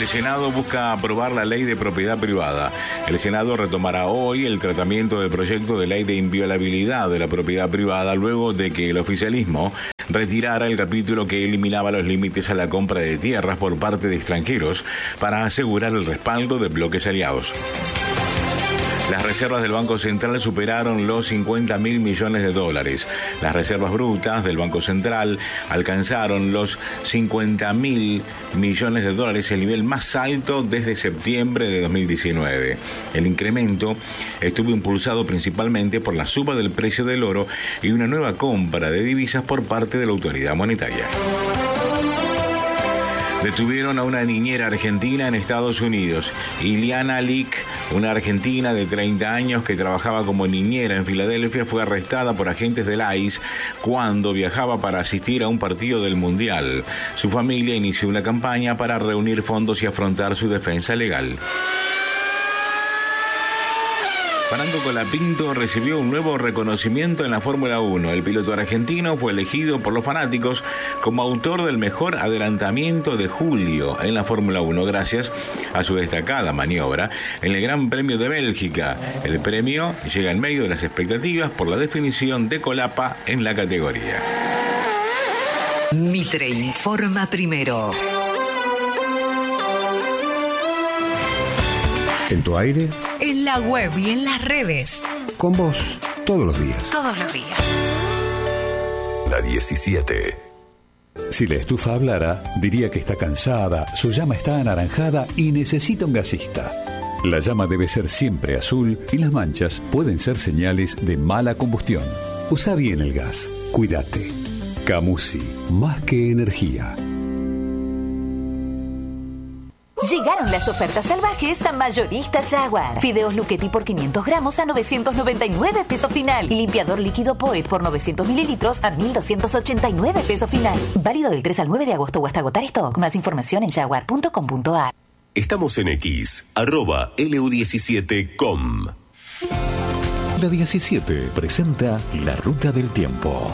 Senado busca aprobar la ley de propiedad privada. El Senado retomará hoy el tratamiento del proyecto de ley de inviolabilidad de la propiedad privada luego de que el oficialismo retirara el capítulo que eliminaba los límites a la compra de tierras por parte de extranjeros para asegurar el respaldo de bloques aliados. Las reservas del Banco Central superaron los 50.000 millones de dólares. Las reservas brutas del Banco Central alcanzaron los 50.000 millones de dólares, el nivel más alto desde septiembre de 2019. El incremento estuvo impulsado principalmente por la suba del precio del oro y una nueva compra de divisas por parte de la autoridad monetaria. Detuvieron a una niñera argentina en Estados Unidos. Iliana Lick, una argentina de 30 años que trabajaba como niñera en Filadelfia, fue arrestada por agentes del ICE cuando viajaba para asistir a un partido del Mundial. Su familia inició una campaña para reunir fondos y afrontar su defensa legal. Fernando Colapinto recibió un nuevo reconocimiento en la Fórmula 1. El piloto argentino fue elegido por los fanáticos como autor del mejor adelantamiento de julio en la Fórmula 1 gracias a su destacada maniobra en el Gran Premio de Bélgica. El premio llega en medio de las expectativas por la definición de Colapa en la categoría. Mitre informa primero. ¿En tu aire? En la web y en las redes. Con vos, todos los días. Todos los días. La 17. Si la estufa hablara, diría que está cansada, su llama está anaranjada y necesita un gasista. La llama debe ser siempre azul y las manchas pueden ser señales de mala combustión. Usa bien el gas. Cuídate. Camusi, más que energía. Llegaron las ofertas salvajes a Mayorista Jaguar. Fideos Luchetti por 500 gramos a 999 pesos final. Y limpiador líquido Poet por 900 mililitros a 1.289 pesos final. Válido del 3 al 9 de agosto o hasta agotar stock. Más información en jaguar.com.ar. Estamos en X, @LU17.com. La 17 presenta La Ruta del Tiempo.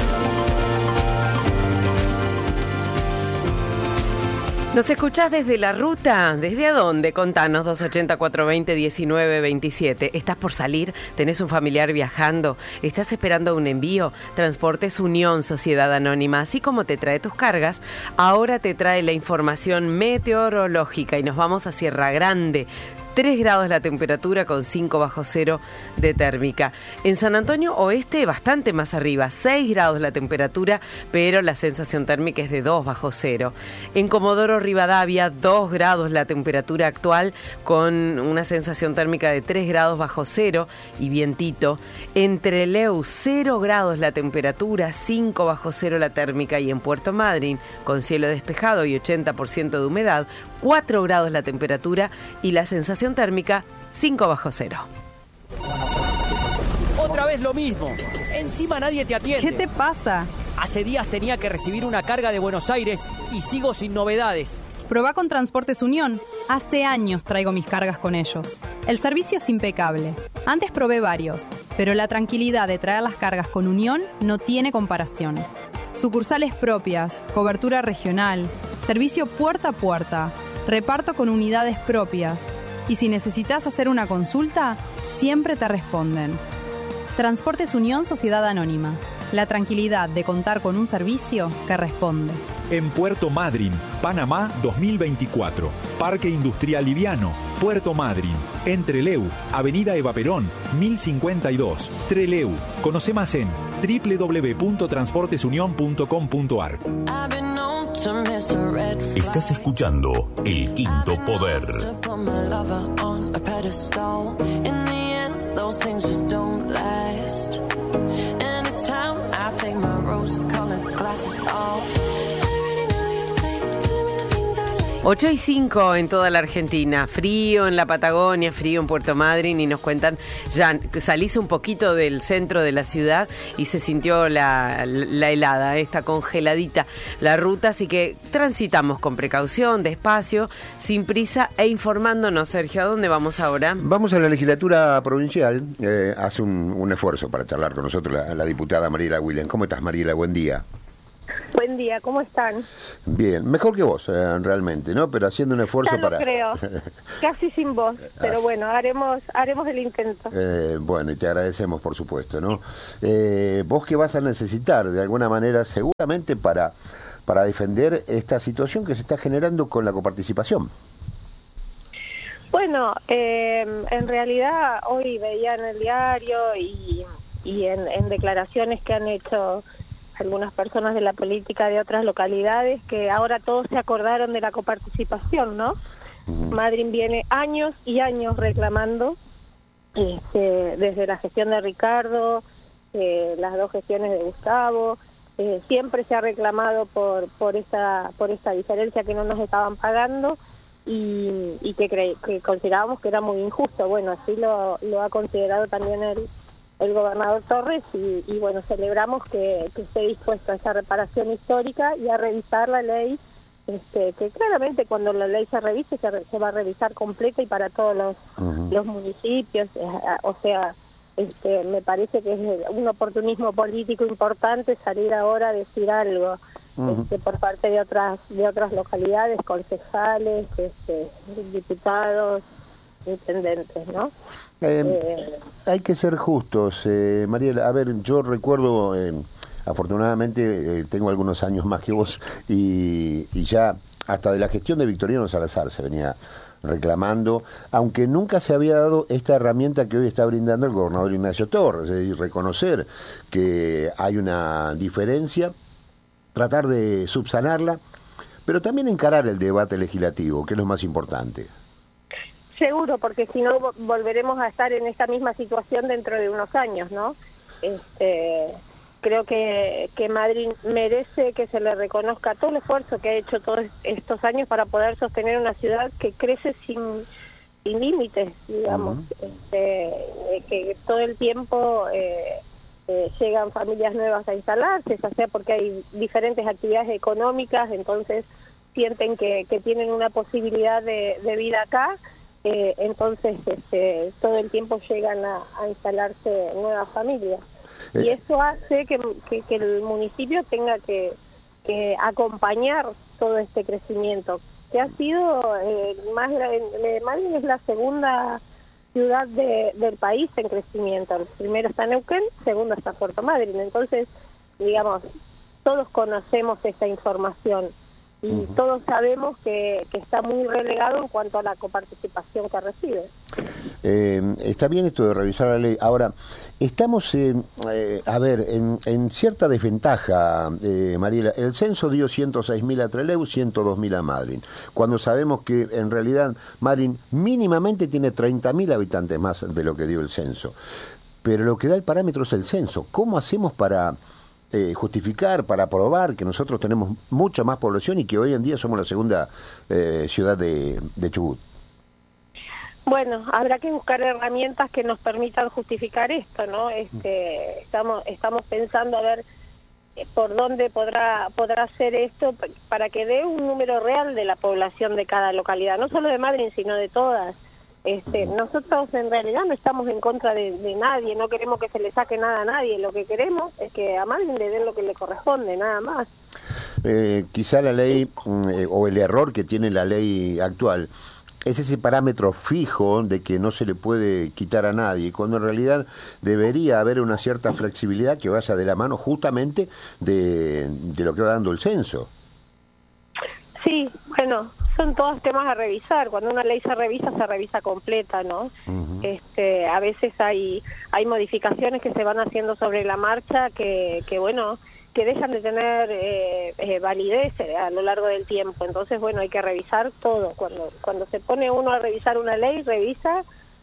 ¿Nos escuchás desde la ruta? ¿Desde a dónde? Contanos, 280-420-1927. ¿Estás por salir? ¿Tenés un familiar viajando? ¿Estás esperando un envío? Transportes Unión, Sociedad Anónima. Así como te trae tus cargas, ahora te trae la información meteorológica y nos vamos a Sierra Grande. 3 grados la temperatura con 5 bajo cero de térmica. En San Antonio Oeste bastante más arriba, 6 grados la temperatura, pero la sensación térmica es de 2 bajo cero. En Comodoro Rivadavia, 2 grados la temperatura actual con una sensación térmica de 3 grados bajo cero y vientito. En Trelew, 0 grados la temperatura, 5 bajo cero la térmica, y en Puerto Madryn, con cielo despejado y 80% de humedad, 4 grados la temperatura y la sensación térmica 5 bajo cero. Otra vez lo mismo. Encima nadie te atiende. ¿Qué te pasa? Hace días tenía que recibir una carga de Buenos Aires y sigo sin novedades. Probá con Transportes Unión. Hace años traigo mis cargas con ellos. El servicio es impecable. Antes probé varios, pero la tranquilidad de traer las cargas con Unión no tiene comparación. Sucursales propias, cobertura regional, servicio puerta a puerta, reparto con unidades propias. Y si necesitas hacer una consulta, siempre te responden. Transportes Unión, Sociedad Anónima. La tranquilidad de contar con un servicio que responde. En Puerto Madryn, Panamá 2024. Parque Industrial Liviano, Puerto Madryn. En Trelew, Avenida Eva Perón, 1052. Trelew. Conoce más en www.transportesunion.com.ar. Estás escuchando El Quinto Poder. And it's time I take my rose-colored glasses off. 8:05 en toda la Argentina, frío en la Patagonia, frío en Puerto Madryn, y nos cuentan, ya salís un poquito del centro de la ciudad y se sintió la helada, esta congeladita la ruta, así que transitamos con precaución, despacio, sin prisa e informándonos. Sergio, ¿a dónde vamos ahora? Vamos a la legislatura provincial, hace un esfuerzo para charlar con nosotros la diputada Mariela Williams. ¿Cómo estás, Mariela? Buen día. Buen día, ¿cómo están? Bien, mejor que vos, realmente, ¿no? Pero haciendo un esfuerzo Ya lo para... creo, casi sin voz, pero bueno, haremos el intento. Bueno, y te agradecemos, por supuesto, ¿no? Vos que vas a necesitar, de alguna manera, seguramente para defender esta situación que se está generando con la coparticipación. Bueno, en realidad hoy veía en el diario y en declaraciones que han hecho algunas personas de la política de otras localidades que ahora todos se acordaron de la coparticipación, ¿no? Madryn viene años y años reclamando, desde la gestión de Ricardo, las dos gestiones de Gustavo, siempre se ha reclamado por esta diferencia que no nos estaban pagando y que considerábamos que era muy injusto. Bueno, así lo ha considerado también el gobernador Torres y bueno, celebramos que esté dispuesto a esa reparación histórica y a revisar la ley, que claramente cuando la ley se revise se va a revisar completa y para todos los municipios, o sea, me parece que es un oportunismo político importante salir ahora a decir algo por parte de otras localidades, concejales, diputados, intendentes, ¿no? Hay que ser justos, Mariela. A ver, yo recuerdo, afortunadamente tengo algunos años más que vos y ya hasta de la gestión de Victoriano Salazar se venía reclamando, aunque nunca se había dado esta herramienta que hoy está brindando el gobernador Ignacio Torres, es decir, reconocer que hay una diferencia, tratar de subsanarla, pero también encarar el debate legislativo, que es lo más importante. Seguro, porque si no volveremos a estar en esta misma situación dentro de unos años, ¿no? Creo que Madryn merece que se le reconozca todo el esfuerzo que ha hecho todos estos años para poder sostener una ciudad que crece sin límites, digamos, que todo el tiempo llegan familias nuevas a instalarse, ya sea porque hay diferentes actividades económicas, entonces sienten que tienen una posibilidad de vida acá. Entonces todo el tiempo llegan a instalarse nuevas familias y eso hace que el municipio tenga que acompañar todo este crecimiento que ha sido Madryn es la segunda ciudad del país en crecimiento. El primero está Neuquén, segundo está Puerto Madryn. Entonces, digamos, todos conocemos esta información y todos sabemos que está muy relegado en cuanto a la coparticipación que recibe. Está bien esto de revisar la ley. Ahora, estamos, en cierta desventaja, Mariela. El censo dio 106.000 a Trelew, 102.000 a Madryn, cuando sabemos que en realidad Madryn mínimamente tiene 30.000 habitantes más de lo que dio el censo. Pero lo que da el parámetro es el censo. ¿Cómo hacemos para justificar, para probar que nosotros tenemos mucha más población y que hoy en día somos la segunda ciudad de Chubut? Bueno, habrá que buscar herramientas que nos permitan justificar esto, ¿no? Estamos pensando a ver por dónde podrá ser esto para que dé un número real de la población de cada localidad, no solo de Madryn, sino de todas. Nosotros en realidad no estamos en contra de nadie, no queremos que se le saque nada a nadie, lo que queremos es que a Madryn le den lo que le corresponde, nada más. Quizá la ley o el error que tiene la ley actual es ese parámetro fijo de que no se le puede quitar a nadie, cuando en realidad debería haber una cierta flexibilidad que vaya de la mano justamente de lo que va dando el censo. Sí, bueno, son todos temas a revisar. Cuando una ley se revisa completa, ¿no? A veces hay modificaciones que se van haciendo sobre la marcha que dejan de tener validez a lo largo del tiempo. Entonces, bueno, hay que revisar todo. Cuando se pone uno a revisar una ley, revisa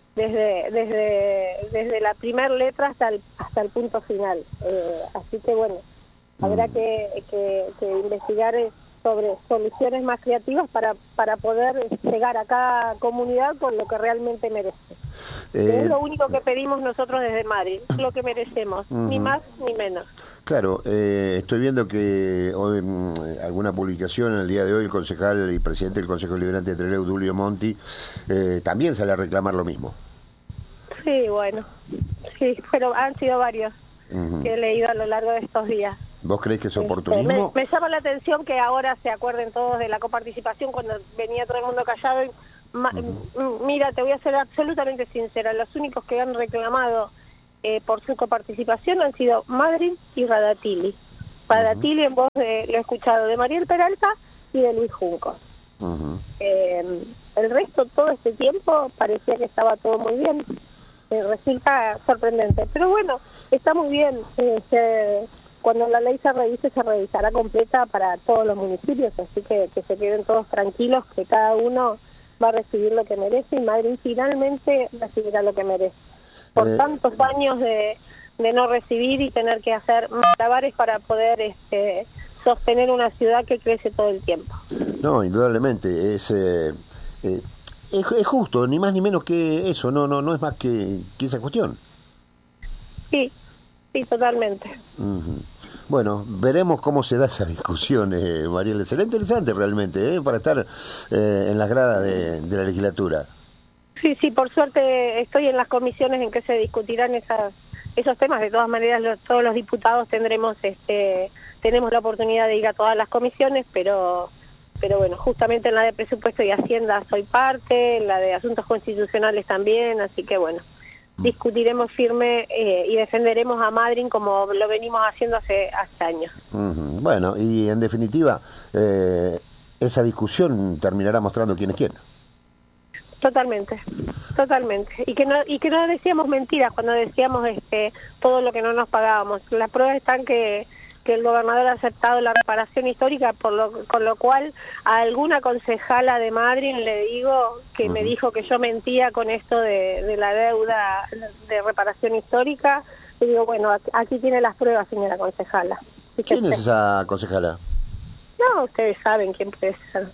desde la primer letra hasta el punto final. Así que, bueno, habrá que investigar sobre soluciones más creativas para poder llegar a cada comunidad con lo que realmente merece. Es lo único que pedimos nosotros desde Madryn, lo que merecemos, ni más ni menos. Claro, estoy viendo que hoy, alguna publicación en el día de hoy, el concejal y presidente del Consejo Deliberante de Trelew, Dulio Monti, también sale a reclamar lo mismo. Sí, bueno, sí, pero han sido varios que he leído a lo largo de estos días. ¿Vos creés que es oportunismo? Me llama la atención que ahora se acuerden todos de la coparticipación cuando venía todo el mundo callado. Mira, te voy a ser absolutamente sincera, los únicos que han reclamado por su coparticipación han sido Madryn y Radatili. Radatili en voz lo he escuchado de Mariel Peralta y de Luis Junco. El resto, todo este tiempo, parecía que estaba todo muy bien. Resulta sorprendente. Pero bueno, está muy bien. Cuando la ley se revise, se revisará completa para todos los municipios. Así que se queden todos tranquilos, que cada uno va a recibir lo que merece y Madryn finalmente recibirá lo que merece. Por tantos años de no recibir y tener que hacer malabares para poder sostener una ciudad que crece todo el tiempo. No, indudablemente es justo, ni más ni menos que eso, no es más que esa cuestión. Sí, totalmente. Bueno, veremos cómo se da esa discusión, Mariela. Será interesante realmente, para estar en las gradas de la legislatura. Sí, por suerte estoy en las comisiones en que se discutirán esos temas. De todas maneras, todos los diputados tenemos la oportunidad de ir a todas las comisiones, pero bueno, justamente en la de Presupuesto y Hacienda soy parte, en la de Asuntos Constitucionales también, así que bueno, discutiremos firme y defenderemos a Madryn como lo venimos haciendo hace años. Bueno, y en definitiva, esa discusión terminará mostrando quién es quién. Totalmente. Y que no decíamos mentiras cuando decíamos todo lo que no nos pagábamos. Las pruebas están que el gobernador ha aceptado la reparación histórica, con lo cual a alguna concejala de Madryn le digo que me dijo que yo mentía con esto de la deuda de reparación histórica. Le digo, bueno, aquí tiene las pruebas, señora concejala. ¿Quién es esa concejala? No, ustedes saben quién puede ser.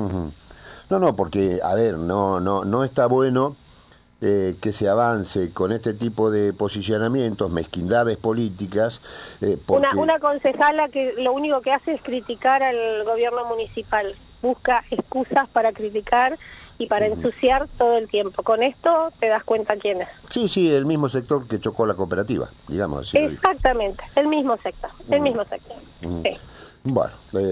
No, porque, a ver, no está bueno que se avance con este tipo de posicionamientos, mezquindades políticas. Porque... Una concejala que lo único que hace es criticar al gobierno municipal, busca excusas para criticar y para ensuciar todo el tiempo. Con esto te das cuenta quién es. Sí, el mismo sector que chocó la cooperativa, digamos. Así. Exactamente, el mismo sector. Sí. Bueno,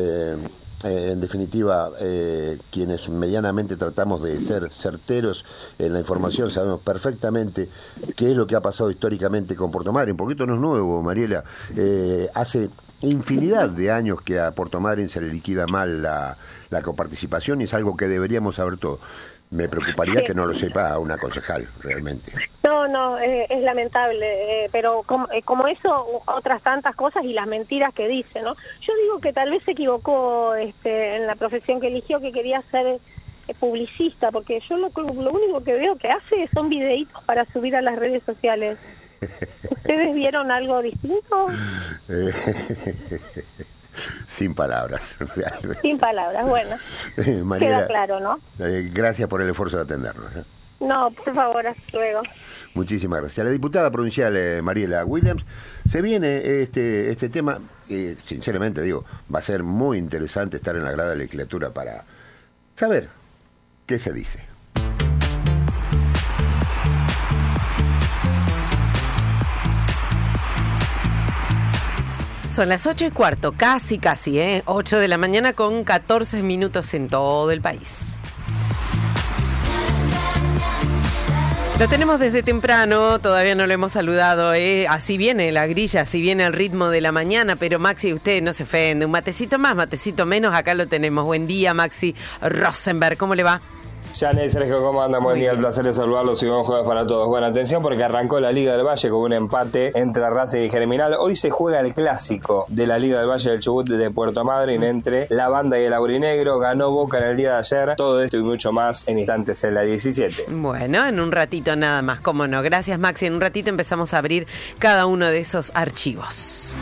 en definitiva, quienes medianamente tratamos de ser certeros en la información sabemos perfectamente qué es lo que ha pasado históricamente con Puerto Madryn, porque esto no es nuevo, Mariela. Hace infinidad de años que a Puerto Madryn se le liquida mal la coparticipación y es algo que deberíamos saber todos. Me preocuparía que no lo sepa una concejal, realmente. No, es lamentable, pero como eso, otras tantas cosas y las mentiras que dice, ¿no? Yo digo que tal vez se equivocó en la profesión que eligió, que quería ser publicista, porque yo lo único que veo que hace son videitos para subir a las redes sociales. ¿Ustedes vieron algo distinto? Sin palabras, realmente. Sin palabras, bueno. Mariela, queda claro, ¿no? Gracias por el esfuerzo de atendernos. No, por favor, hasta luego. Muchísimas gracias. La diputada provincial Mariela Williams, se viene este tema, sinceramente digo, va a ser muy interesante estar en la grada de la legislatura para saber qué se dice. Son las 8:15, casi, 8 de la mañana con 14 minutos en todo el país. Lo tenemos desde temprano, todavía no lo hemos saludado, así viene la grilla, así viene el ritmo de la mañana, pero Maxi, usted no se ofende, un matecito más, matecito menos, acá lo tenemos. Buen día, Maxi Rosenberg, ¿cómo le va? Yanel, Sergio, ¿cómo andan? Buen día, el placer de saludarlos y buen jueves para todos. Bueno, atención porque arrancó la Liga del Valle con un empate entre Racing y Germinal. Hoy se juega el clásico de la Liga del Valle del Chubut de Puerto Madryn entre la Banda y el Aurinegro. Ganó Boca en el día de ayer. Todo esto y mucho más en instantes en la 17. Bueno, en un ratito nada más, cómo no. Gracias, Maxi. En un ratito empezamos a abrir cada uno de esos archivos.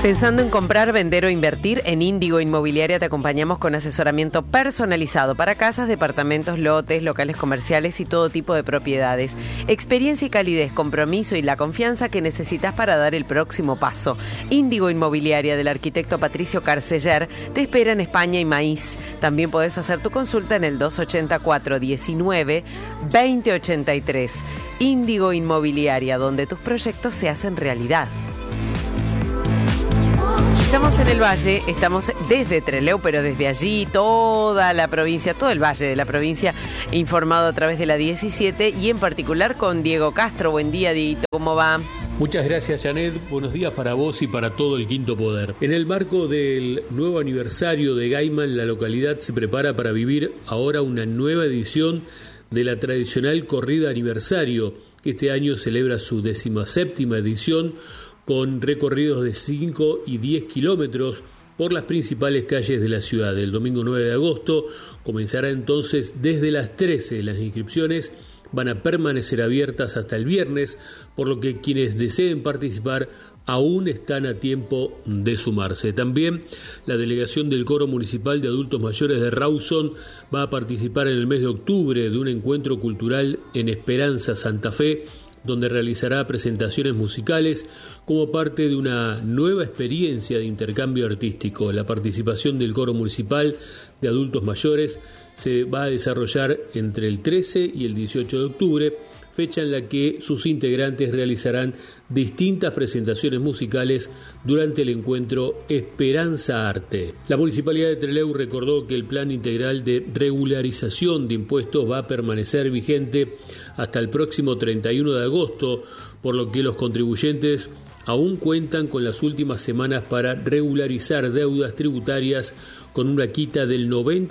Pensando en comprar, vender o invertir, en Índigo Inmobiliaria te acompañamos con asesoramiento personalizado para casas, departamentos, lotes, locales comerciales y todo tipo de propiedades. Experiencia y calidez, compromiso y la confianza que necesitas para dar el próximo paso. Índigo Inmobiliaria del arquitecto Patricio Carceller te espera en España y Maíz. También podés hacer tu consulta en el 284 19 2083. Índigo Inmobiliaria, donde tus proyectos se hacen realidad. Estamos en el Valle, estamos desde Trelew, pero desde allí toda la provincia, todo el Valle de la provincia, informado a través de la 17 y en particular con Diego Castro. Buen día, Dieguito, ¿cómo va? Muchas gracias, Janet. Buenos días para vos y para todo el Quinto Poder. En el marco del nuevo aniversario de Gaiman, la localidad se prepara para vivir ahora una nueva edición de la tradicional corrida aniversario, que este año celebra su 17ª edición, con recorridos de 5 y 10 kilómetros por las principales calles de la ciudad. El domingo 9 de agosto comenzará entonces desde las 13. Las inscripciones van a permanecer abiertas hasta el viernes, por lo que quienes deseen participar aún están a tiempo de sumarse. También la delegación del Coro Municipal de Adultos Mayores de Rawson va a participar en el mes de octubre de un encuentro cultural en Esperanza, Santa Fe, donde realizará presentaciones musicales como parte de una nueva experiencia de intercambio artístico. La participación del Coro Municipal de Adultos Mayores se va a desarrollar entre el 13 y el 18 de octubre, fecha en la que sus integrantes realizarán distintas presentaciones musicales durante el encuentro Esperanza Arte. La Municipalidad de Trelew recordó que el Plan Integral de Regularización de Impuestos va a permanecer vigente hasta el próximo 31 de agosto, por lo que los contribuyentes aún cuentan con las últimas semanas para regularizar deudas tributarias con una quita del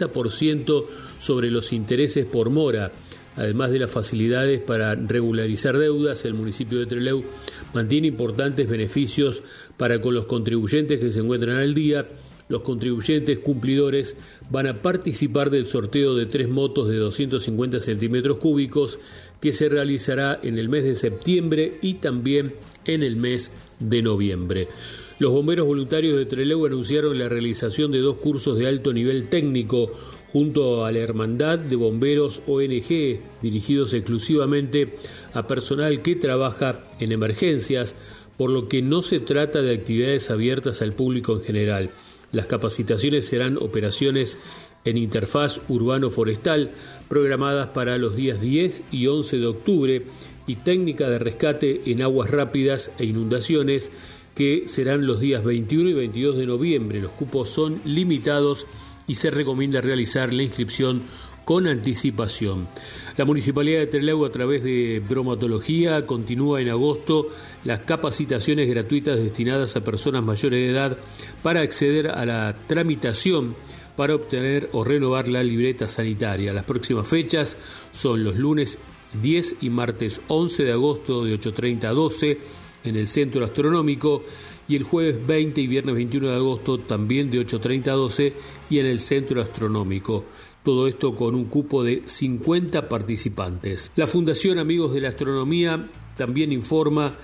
90% sobre los intereses por mora. Además de las facilidades para regularizar deudas, el municipio de Trelew mantiene importantes beneficios para con los contribuyentes que se encuentran al día. Los contribuyentes cumplidores van a participar del sorteo de 3 motos de 250 centímetros cúbicos que se realizará en el mes de septiembre y también en el mes de noviembre. Los bomberos voluntarios de Trelew anunciaron la realización de 2 cursos de alto nivel técnico junto a la Hermandad de Bomberos ONG, dirigidos exclusivamente a personal que trabaja en emergencias, por lo que no se trata de actividades abiertas al público en general. Las capacitaciones serán operaciones en interfaz urbano-forestal, programadas para los días 10 y 11 de octubre, y técnica de rescate en aguas rápidas e inundaciones, que serán los días 21 y 22 de noviembre. Los cupos son limitados y se recomienda realizar la inscripción con anticipación. La Municipalidad de Trelew, a través de bromatología, continúa en agosto las capacitaciones gratuitas destinadas a personas mayores de edad para acceder a la tramitación para obtener o renovar la libreta sanitaria. Las próximas fechas son los lunes 10 y martes 11 de agosto de 8:30 a 12 en el Centro Astronómico, y el jueves 20 y viernes 21 de agosto también de 8:30 a 12 y en el Centro Astronómico. Todo esto con un cupo de 50 participantes. La Fundación Amigos de la Astronomía también informa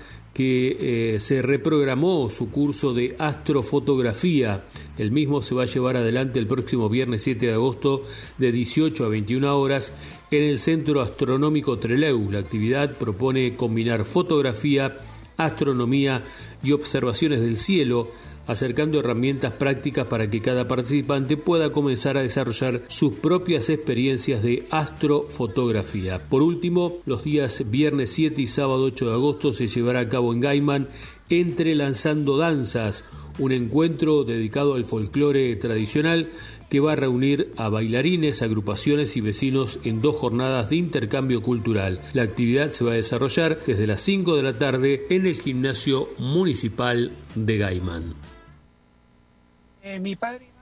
que se reprogramó su curso de astrofotografía. El mismo se va a llevar adelante el próximo viernes 7 de agosto de 18 a 21 horas en el Centro Astronómico Trelew. La actividad propone combinar fotografía, astronomía y observaciones del cielo, acercando herramientas prácticas para que cada participante pueda comenzar a desarrollar sus propias experiencias de astrofotografía. Por último, los días viernes 7 y sábado 8 de agosto se llevará a cabo en Gaiman Entrelazando Danzas, un encuentro dedicado al folclore tradicional que va a reunir a bailarines, agrupaciones y vecinos en 2 jornadas de intercambio cultural. La actividad se va a desarrollar desde las 5 de la tarde en el Gimnasio Municipal de Gaiman. Mi padre